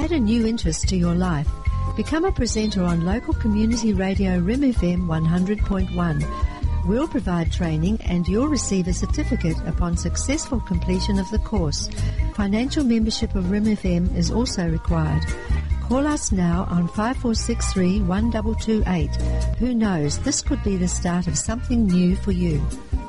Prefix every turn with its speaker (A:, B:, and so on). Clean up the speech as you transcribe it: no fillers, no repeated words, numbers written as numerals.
A: Add a new interest to your life. Become a presenter on local community radio Rim FM 100.1. We'll provide training and you'll receive a certificate upon successful completion of the course. Financial membership of Rim FM is also required. Call us now on 5463 1228. Who knows, this could be the start of something new for you.